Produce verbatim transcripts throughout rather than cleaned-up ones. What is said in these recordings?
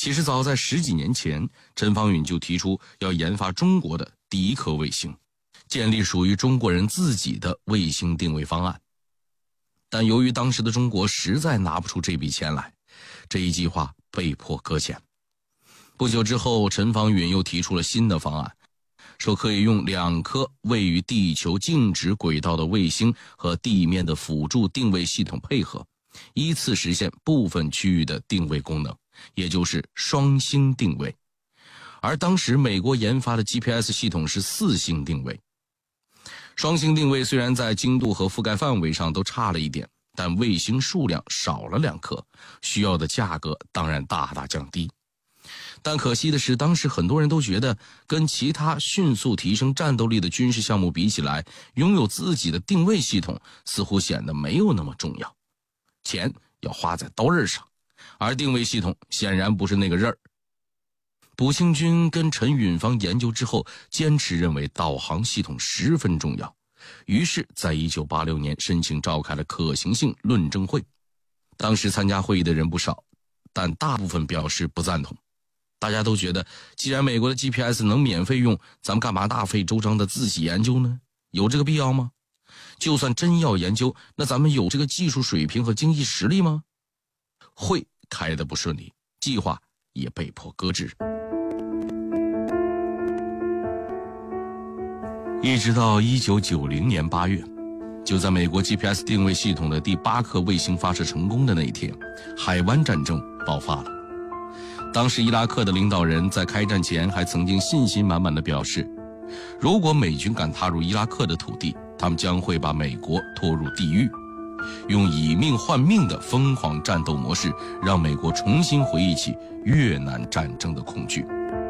其实早在十几年前，陈方允就提出要研发中国的第一颗卫星，建立属于中国人自己的卫星定位方案。但由于当时的中国实在拿不出这笔钱来，这一计划被迫搁浅。不久之后，陈方允又提出了新的方案，说可以用两颗位于地球静止轨道的卫星和地面的辅助定位系统配合，依次实现部分区域的定位功能，也就是双星定位。而当时美国研发的 G P S 系统是四星定位。双星定位虽然在精度和覆盖范围上都差了一点，但卫星数量少了两颗，需要的价格当然大大降低。但可惜的是，当时很多人都觉得跟其他迅速提升战斗力的军事项目比起来，拥有自己的定位系统似乎显得没有那么重要，钱要花在刀刃上，而定位系统显然不是那个刃儿。卜庆军跟陈允芳研究之后，坚持认为导航系统十分重要，于是在一九八六年申请召开了可行性论证会。当时参加会议的人不少，但大部分表示不赞同。大家都觉得，既然美国的 G P S 能免费用，咱们干嘛大费周章的自己研究呢？有这个必要吗？就算真要研究，那咱们有这个技术水平和经济实力吗？会开得不顺利，计划也被迫搁置。一直到一九九零年八月，就在美国 G P S 定位系统的第八颗卫星发射成功的那一天，海湾战争爆发了。当时伊拉克的领导人在开战前还曾经信心满满地表示，如果美军敢踏入伊拉克的土地，他们将会把美国拖入地狱，用以命换命的疯狂战斗模式，让美国重新回忆起越南战争的恐惧。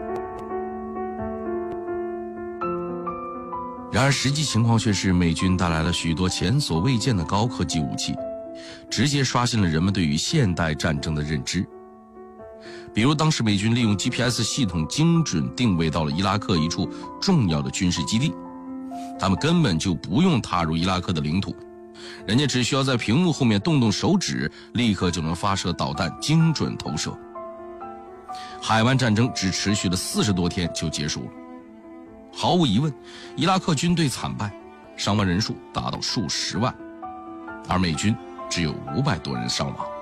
然而实际情况却是，美军带来了许多前所未见的高科技武器，直接刷新了人们对于现代战争的认知。比如当时美军利用 G P S 系统精准定位到了伊拉克一处重要的军事基地，他们根本就不用踏入伊拉克的领土，人家只需要在屏幕后面动动手指，立刻就能发射导弹精准投射。海湾战争只持续了四十多天就结束了。毫无疑问，伊拉克军队惨败，伤亡人数达到数十万，而美军只有五百多人伤亡。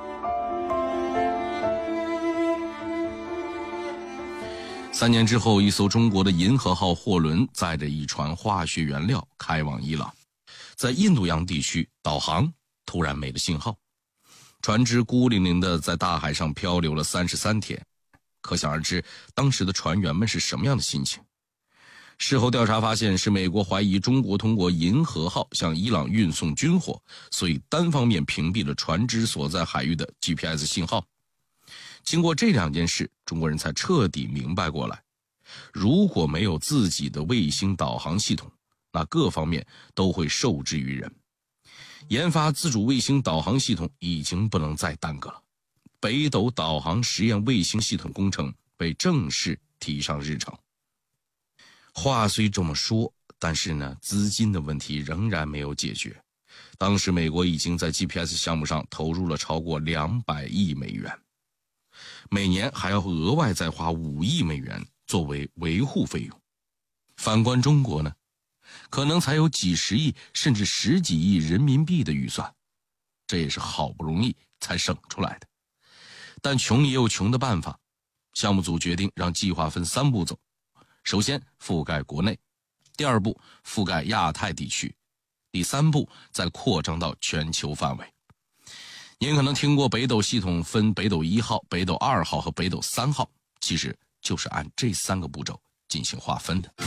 三年之后，一艘中国的银河号货轮载着一船化学原料开往伊朗，在印度洋地区导航突然没了信号，船只孤零零地在大海上漂流了三十三天，可想而知当时的船员们是什么样的心情。事后调查发现，是美国怀疑中国通过银河号向伊朗运送军火，所以单方面屏蔽了船只所在海域的 G P S 信号。经过这两件事，中国人才彻底明白过来，如果没有自己的卫星导航系统，那各方面都会受制于人。研发自主卫星导航系统已经不能再耽搁了，北斗导航实验卫星系统工程被正式提上日程。话虽这么说，但是呢，资金的问题仍然没有解决。当时美国已经在 G P S 项目上投入了超过两百亿美元，每年还要额外再花五亿美元作为维护费用。反观中国呢，可能才有几十亿甚至十几亿人民币的预算，这也是好不容易才省出来的。但穷也有穷的办法，项目组决定让计划分三步走。首先覆盖国内，第二步覆盖亚太地区，第三步再扩张到全球范围。您可能听过北斗系统分北斗一号、北斗二号和北斗三号，其实就是按这三个步骤进行划分的。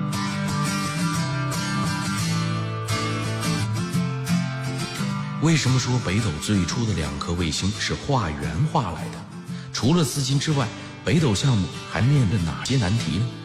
为什么说北斗最初的两颗卫星是化缘化来的？除了资金之外，北斗项目还面对哪些难题呢？